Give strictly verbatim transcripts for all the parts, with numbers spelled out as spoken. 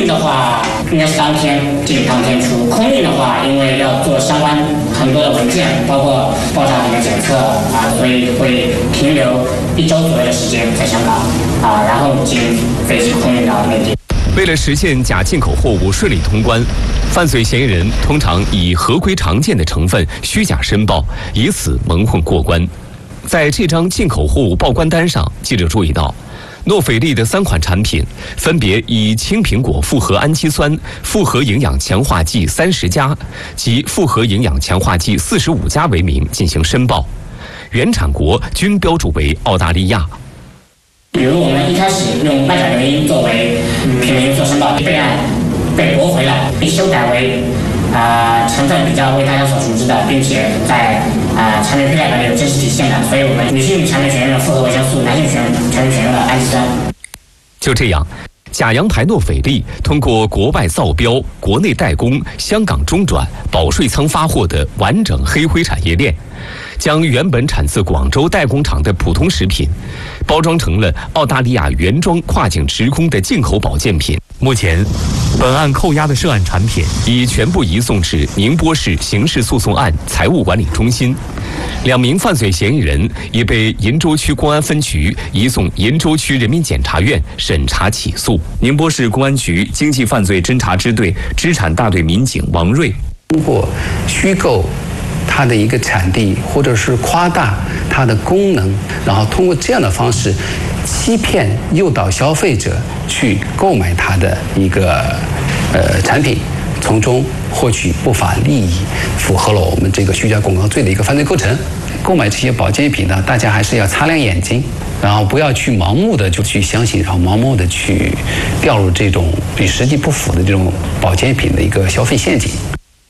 运的话，应该是当天进当天出；空运的话，因为要做相关很多的文件，包括爆炸品的检测啊，所以会停留一周左右的时间在香港啊，然后经飞机空运到内地。 为了实现假进口货物顺利通关，犯罪嫌疑人通常以合规常见的成分虚假申报，以此蒙混过关。在这张进口货物报关单上，记者注意到，诺斐丽的三款产品分别以青苹果复合氨基酸复合营养强化剂三十加及复合营养强化剂四十五加为名进行申报，原产国均标注为澳大利亚。 比如我们一开始用麦甲硫因作为品名做申报，备案被驳回了，被修改为啊、呃、成分比较为大家所熟知的，并且在啊、呃、产品配料表里有真实体现的，所以我们女性产品选用了复合维生素，男性选产品选用了氨基酸。 就这样，假洋牌诺斐丽通过国外造标、国内代工、香港中转、保税仓发货的完整黑灰产业链，将原本产自广州代工厂的普通食品，包装成了澳大利亚原装跨境直空的进口保健品。目前，本案扣押的涉案产品已全部移送至宁波市刑事诉讼案财务管理中心，两名犯罪嫌疑人已被鄞州区公安分局移送鄞州区人民检察院审查起诉。宁波市公安局经济犯罪侦查支队支产大队民警王瑞， 通过虚构它的一个产地，或者是夸大它的功能，然后通过这样的方式欺骗诱导消费者去购买它的一个呃产品，从中获取不法利益，符合了我们这个虚假广告罪的一个犯罪构成。购买这些保健品呢，大家还是要擦亮眼睛，然后不要去盲目的就去相信，然后盲目的去掉入这种与实际不符的这种保健品的一个消费陷阱。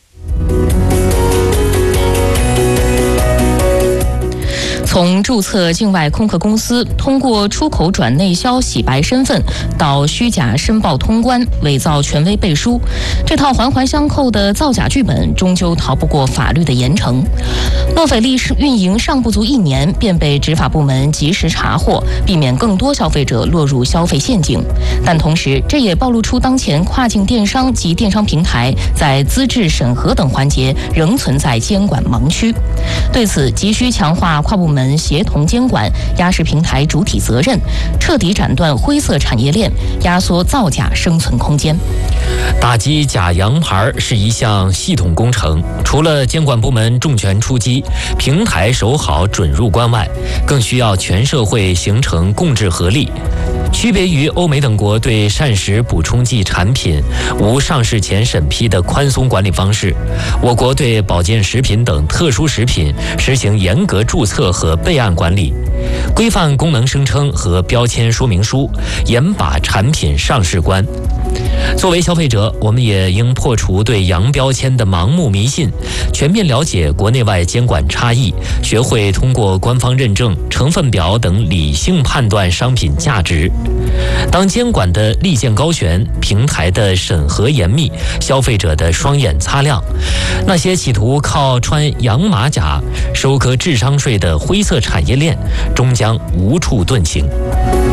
从注册境外空客公司，通过出口转内销洗白身份，到虚假申报通关、伪造权威背书，这套环环相扣的造假剧本，终究逃不过法律的严惩。诺斐丽运营尚不足一年，便被执法部门及时查获，避免更多消费者落入消费陷阱。但同时，这也暴露出当前跨境电商及电商平台在资质审核等环节仍存在监管盲区。对此，急需强化跨部门协同监管，压实平台主体责任，彻底斩断灰色产业链，压缩造假生存空间。 打击假洋牌是一项系统工程，除了监管部门重拳出击，平台守好准入关外，更需要全社会形成共治合力。区别于欧美等国对膳食补充剂产品无上市前审批的宽松管理方式，我国对保健食品等特殊食品实行严格注册和备案管理，规范功能声称和标签说明书，严把产品上市关。作为消费者，我们也应破除对洋标签的盲目迷信，全面了解国内外监管差异，学会通过官方认证、成分表等理性判断商品价值。当监管的利剑高悬，平台的审核严密，消费者的双眼擦亮，那些企图靠穿洋马甲收割智商税的灰色产业链终将无处遁形。